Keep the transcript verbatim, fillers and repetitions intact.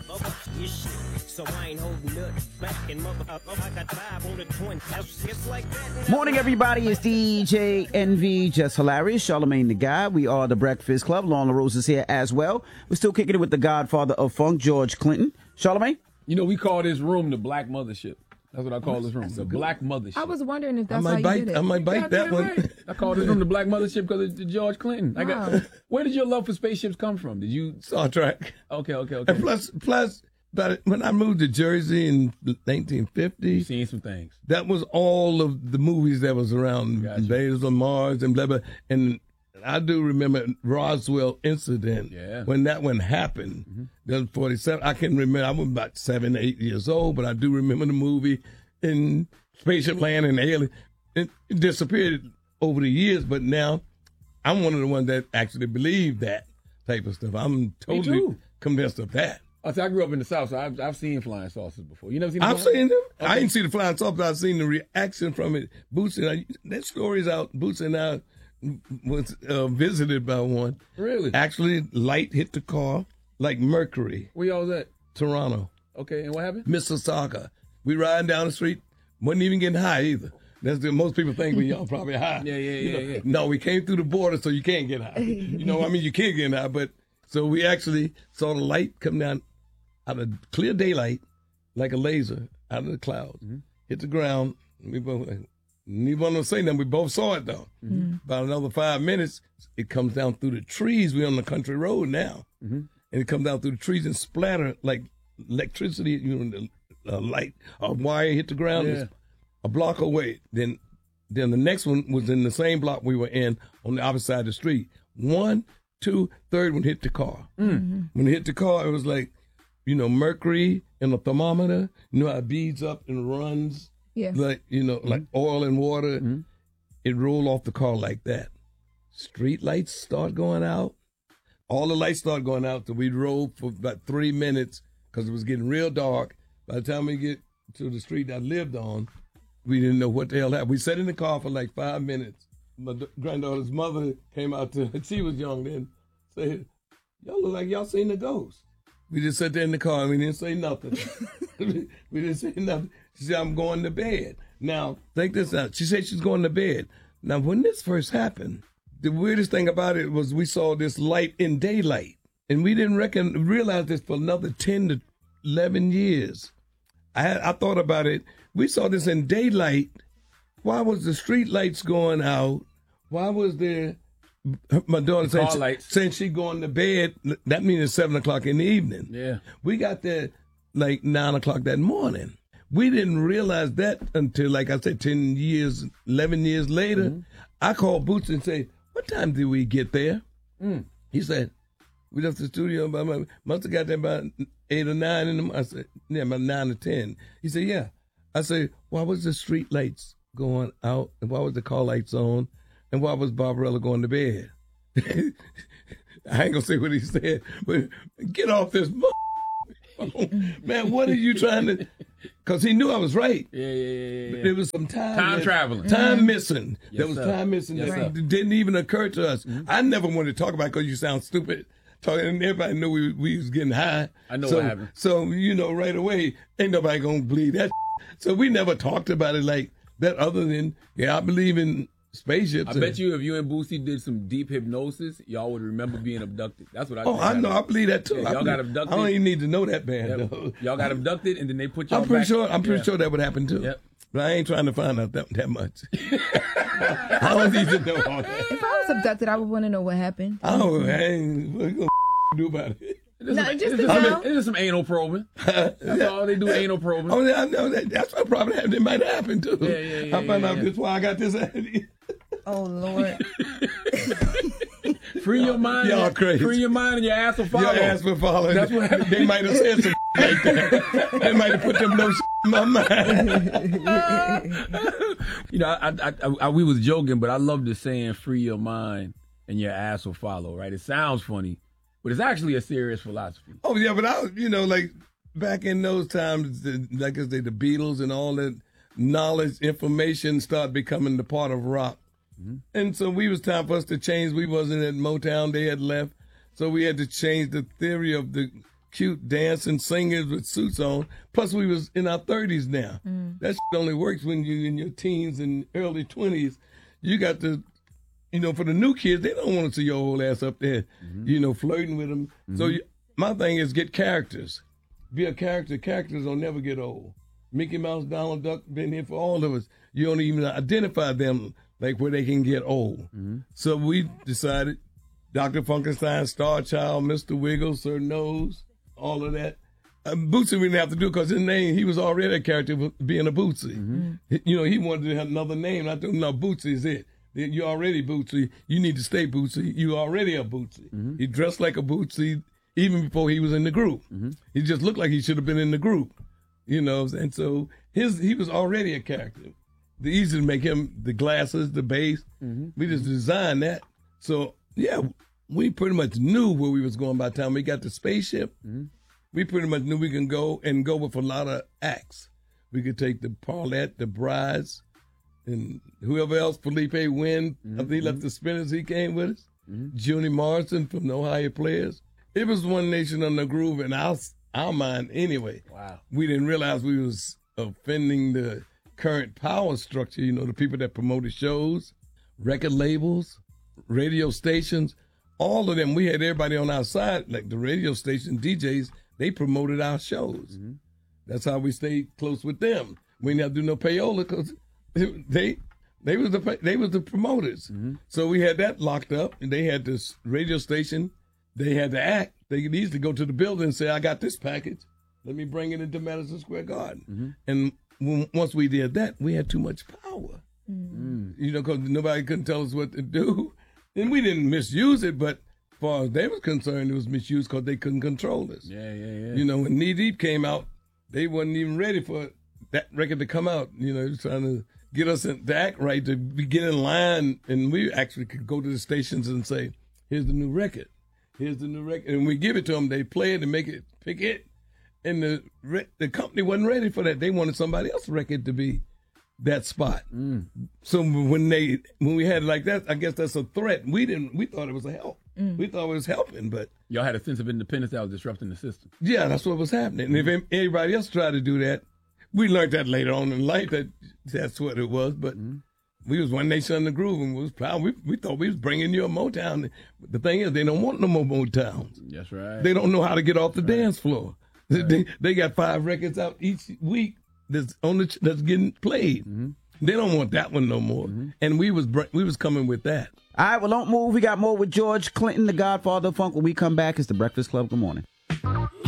Morning, everybody. It's D J Envy, Just Hilarious, Charlamagne the Guy. We are the Breakfast Club. Lauren LaRose is here as well. We're still kicking it with the godfather of funk, George Clinton. Charlamagne? You know, we call this room the Black Mothership. That's what I call this room, the Black Mothership. I was wondering if that's I how might you bite, did it. I might bite that one. Right. I call this room the Black Mothership because of George Clinton. I got. Wow. Where did your love for spaceships come from? Did you? Star Trek. Okay, okay, okay. And plus, plus, but when I moved to Jersey in nineteen fifty, You've seen some things. that was all of the movies that was around, Gotcha. Invaders of Mars and blah blah. And I do remember Roswell incident Yeah. when that one happened. Mm-hmm. That was forty-seven. I can remember. I was about seven, eight years old, but I do remember the movie in Spaceship Land and Alien. It, it disappeared over the years, but now I'm one of the ones that actually believe that type of stuff. I'm totally too. convinced of that. I, I grew up in the South, so I've, I've seen flying saucers before. You never seen them? I've before? seen them. Okay. I didn't see the flying saucer, but I've seen the reaction from it. Boots and I, that story's out. Boots and I was uh, visited by one. Really? Actually, light hit the car like Mercury, Where y'all was at? Toronto, Okay, and what happened? Mississauga. We riding down the street, wasn't even getting high either. That's the most people think when y'all probably high. Yeah, yeah, You yeah, know, yeah. No, we came through the border, so you can't get high. You know, I mean, you can't get high, but so we actually saw the light come down out of clear daylight, like a laser, out of the clouds, Mm-hmm. hit the ground. We both, neither one of us say nothing. We both saw it though. Mm-hmm. About another five minutes, it comes down through the trees. We're on the country road now, Mm-hmm. and it comes down through the trees and splatter like electricity. You know, the uh, light, a wire hit the ground. Yeah. A block away. Then, then the next one was in the same block we were in on the opposite side of the street. One, two, third one hit the car. Mm-hmm. When it hit the car, it was like, you know, mercury in a thermometer. You know how it beads up and runs, Yeah. like you know, like oil and water. Mm-hmm. It rolled off the car like that. Street lights start going out. All the lights start going out. So we drove for about three minutes because it was getting real dark. By the time we get to the street I lived on, we didn't know what the hell happened. We sat in the car for like five minutes. My d- granddaughter's mother came out to, she was young then, said, y'all look like y'all seen the ghost. We just sat there in the car and we didn't say nothing. we didn't say nothing. She said, I'm going to bed. Now, think this out. She said she's going to bed. Now, when this first happened, the weirdest thing about it was we saw this light in daylight. And we didn't reckon, realize this for another ten to eleven years. I had, I thought about it. We saw this in daylight. Why was the street lights going out? Why was there, my daughter The car saying, lights. she, saying she going to bed, that means it's seven o'clock in the evening. Yeah. We got there like nine o'clock that morning. We didn't realize that until, like I said, ten years, eleven years later. Mm-hmm. I called Boots and said, what time did we get there? Mm. He said, we left the studio about, my, must have got there about eight or nine in the morning. I said, yeah, about nine or ten. He said, yeah. I said, why was the street lights going out? And why was the car lights on? And why was Barbarella going to bed? I ain't gonna say what he said, but get off this phone. Man, what are you trying to, because he knew I was right. Yeah, yeah, yeah, yeah. There was some time. Time miss- traveling. Time missing. Yes, there was sir. time missing Yes, that sir. didn't even occur to us. Mm-hmm. I never wanted to talk about it because you sound stupid. Talking, and everybody knew we, we was getting high. I know so, what happened. So, you know, right away, ain't nobody going to believe that. So we never talked about it like that other than, yeah, I believe in spaceships. I bet you if you and Boosie did some deep hypnosis, y'all would remember being abducted. That's what I Oh, think I happened. know. I believe that too. Yeah, I y'all got believe- abducted. I don't even need to know that band. Yep. though. Y'all got abducted, and then they put y'all I'm pretty back. sure. I'm pretty Yeah. sure that would happen too. Yep. But I ain't trying to find out that, that much. I don't need to know all that. If I was abducted, I would want to know what happened. Oh, I ain't what you gonna do about it. It's No, some, just it's the some, sound. it's some anal probing. That's all they do, anal probing. Oh, yeah, I know that. That's what probably happened. It might happen too. Yeah, yeah, yeah, I found yeah, out yeah. this why I got this idea. Oh, Lord. Free your mind. Y'all and- crazy. Free your mind and your ass will follow. Your ass for following. That's what happened. They might have said some like that. They might have put them no in my mind. You know, I, I, I, I, we was joking, but I love the saying "free your mind and your ass will follow." Right? It sounds funny, but it's actually a serious philosophy. Oh yeah, but I was, you know, like back in those times, the, like I say, the Beatles and all that knowledge, information started becoming the part of rock. Mm-hmm. And so we was time for us to change. We wasn't at Motown; they had left, so we had to change the theory of the cute dancing singers with suits on. Plus, we was in our thirties now. Mm. That shit only works when you're in your teens and early twenties. You got to, you know, for the new kids, they don't want to see your old ass up there, mm-hmm. you know, flirting with them. Mm-hmm. So you, my thing is get characters. Be a character. Characters will never get old. Mickey Mouse, Donald Duck, been here for all of us. You don't even identify them like where they can get old. Mm-hmm. So we decided Doctor Funkenstein, Star Child, Mister Wiggle, Sir Nose, all of that. Um, Bootsy we didn't have to do because his name, he was already a character being a Bootsy. Mm-hmm. You know, he wanted to have another name. I told him, no, Bootsy is it. You're already Bootsy. You need to stay Bootsy. You already a Bootsy. Mm-hmm. He dressed like a Bootsy even before he was in the group. Mm-hmm. He just looked like he should have been in the group. You know, and so his he was already a character. The easy to make him the glasses, the bass. Mm-hmm. We just designed that. So yeah, we pretty much knew where we was going by the time we got the spaceship. Mm-hmm. We pretty much knew we can go and go with a lot of acts. We could take the Paulette, the Brides, and whoever else, Felipe Wynn. Mm-hmm. I think he left the Spinners. He came with us. Mm-hmm. Junie Morrison from the Ohio Players. It was One Nation on the Groove, and our our mind anyway. Wow. We didn't realize we was offending the current power structure. You know, the people that promoted shows, record labels, radio stations, all of them. We had everybody on our side, like the radio station D Js. They promoted our shows. Mm-hmm. That's how we stayed close with them. We didn't have to do no payola because they they was the they was the promoters. Mm-hmm. So we had that locked up, and they had this radio station. They had to act. They could easily go to the building and say, "I got this package. Let me bring it into Madison Square Garden." Mm-hmm. And when, once we did that, we had too much power. Mm-hmm. You know, because nobody couldn't tell us what to do, and we didn't misuse it, but. As far as they was concerned, it was misused because they couldn't control us. Yeah, yeah, yeah. You know, when Knee Deep came out, they wasn't even ready for that record to come out. You know, trying to get us in, to act right, to be, get in line, and we actually could go to the stations and say, "Here's the new record. Here's the new record," and we give it to them. They play it and make it pick it, and the the company wasn't ready for that. They wanted somebody else's record to be that spot. Mm. So when they when we had it like that, I guess that's a threat. We didn't. We thought it was a help. Mm. We thought it was helping, but y'all had a sense of independence that was disrupting the system. Yeah, that's what was happening. And if anybody else tried to do that, we learned that later on in life that that's what it was. But mm-hmm. we was One Nation on the Groove and we was proud. We we thought we was bringing you a Motown. The thing is, they don't want no more Motowns. That's right. They don't know how to get off the right. dance floor. Right. They they got five records out each week that's on the that's getting played. Mm-hmm. They don't want that one no more. Mm-hmm. And we was we was coming with that. All right, well, don't move. We got more with George Clinton, the godfather of funk. When we come back, it's The Breakfast Club. Good morning.